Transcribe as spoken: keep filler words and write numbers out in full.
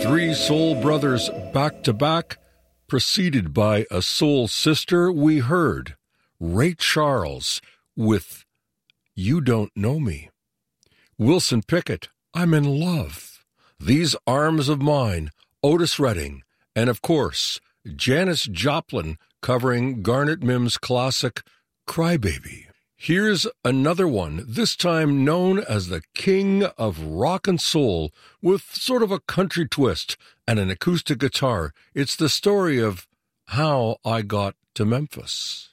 Three soul brothers back to back, preceded by a soul sister, we heard Ray Charles with You Don't Know Me. Wilson Pickett, I'm in Love. These Arms of Mine, Otis Redding, and of course, Janis Joplin covering Garnet Mim's classic Crybaby. Here's another one, this time known as the King of Rock and Soul, with sort of a country twist and an acoustic guitar. It's the story of how I got to Memphis.